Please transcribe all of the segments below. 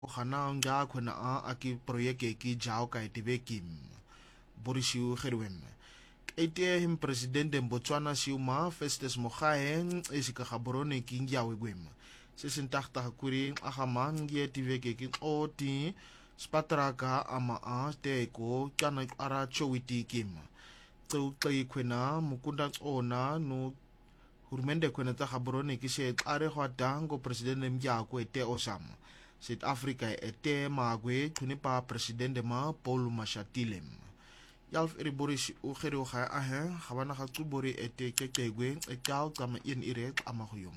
Khana ja khona aki proyeke ki jao ka itibe kim borishiu kherwem ete him presidente Botswana siuma Festus Mogae isika khaborone ki ngiawe gwem sesintakta kuri ahaman tive ke oti spatraka ama te ko kana ara chowiti kim tso khwena mukunda ona no hurumende kwena ta khaborone ki se are hwadango presidente mjako ete osam South Africa ete magwe tunipa presidente ma Paul Mashatile Yalf Boris Ugero ga ahe gawana ga tsubori ete kekegwe etau kama in ire amahuyum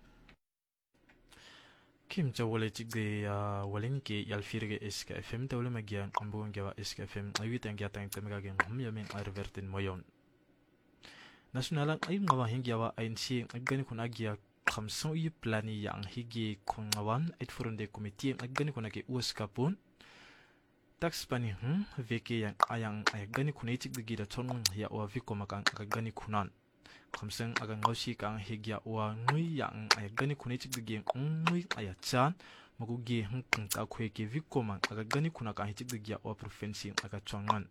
Kim Jawale Tigde Walinki Yalfirge Eska FM Tawle Magian Ambungawa Eska FM Ayutan Gatang Tamagagan Humyamin Arvertin Moyon Nationalan ay mga hingyawa ay si agani kun agya kamsong yu plani yang higi kungawan at furunde komite agani kun agi uwas kapun tax pani veke yang ayang ay agani kun itik de gida tonong ya wa viko makang agani kunan kamsong agang ngausi kang higya wa ngui yang ay agani kun itik de geng ngui ayachan magugi kang ta kweke viko mang agani kun akang itik de gya wa provinsi agachwangan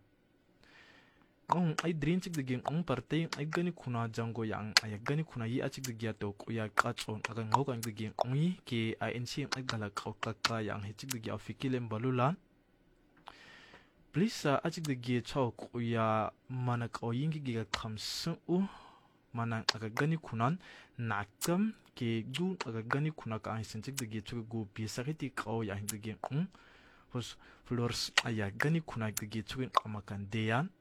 ay dream chik diging parte ay gani kuna jango yang ay gani kuna yi achik digya to kuya kachon aga ngau kang diging ngi ke ANC ay galak kaka yang hechik digya fikilem balulan please achik digya chaw kuya manak o yingi giga kamsu manang aga gani kunan nakam ke gu aga gani kuna ka hisin chik digya chuk gu bisakiti kaw yang diging hos floors ay gani kuna digya chuk amakan deyan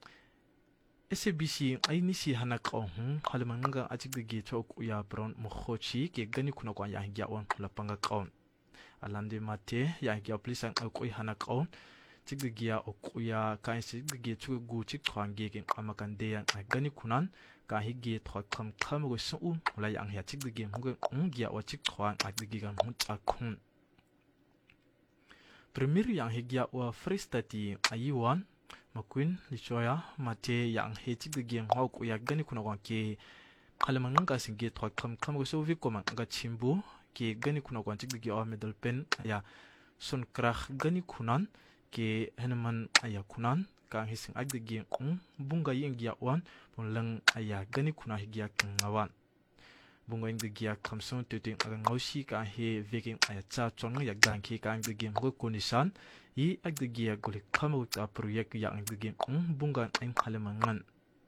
SABC ay nisi hanak halimanga achik de geto ya brown mukhochi ke gani kuna kwa ya gyawan lapanga kaun alande mate ya gya plisang ko hanak kaun chik de gya okuya kan chik de geto gu chik khwange ke amakan de ya gani kunan ka hige thwa kham go su la yang ya chik de ge mug gya wa chik khwan ak de gan hu chakhun premier yang higya wa fristati ayiwan Makwin lichoya mate yang hechik de geng hawk ya gani kuna kwa ke kalamangang ka singe thwa kam go so vi ko mang ga chimbu ke gani kuna kwa chik de ge medal pen ya sun krach gani kunan ke henaman aya kunan ka hising ag de geng bunga yeng ya wan pon lang aya gani kuna higya ngawan bunga ing de gya kamson tuting aga ngausi ka he veking aya cha chong ya gang ke ka ing de gem ko konisan yi ag de gya gole khamu ta project ya ing de gem bunga ing halemangan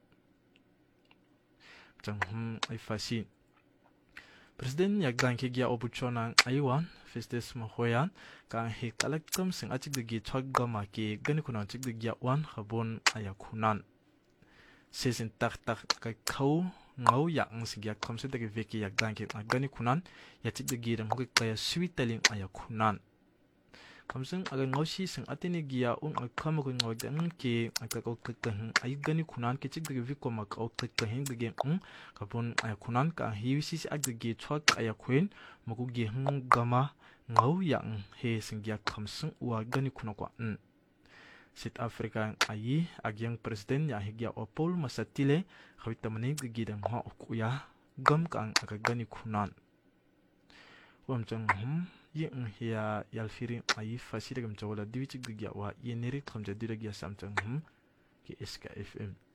chang ai fasi president ya gang ke gya obuchona aiwan Festus Mogae ka he kalaktam sing achik de gi chog gama ke gani kuna chik de gya wan khabon aya kunan sesin tak ka khau ngau yang sigya kamse de veki ya ganke agani kunan ya chik de giram ko kaya switaling aya kunan kamseng aga ngausi sing atini giya akam ko ngau dang ke aka ko kakkan ay gani kunan ke chik de viko mak o kakkan de ge kapon aya kunan ka hiwisi ag de ge chwak aya kuin maku ge gama ngau yang he singya kamseng wa gani kunakwa South Africa ayi agyang president ya higya o Paul Mashatile khawita manig gidang ha kuya gam kang agagani kunan wamchang yin hiya yalfiri ayi fasira gam chawla diwichig gya wa yeneri khamja diragya samchang ke SKFM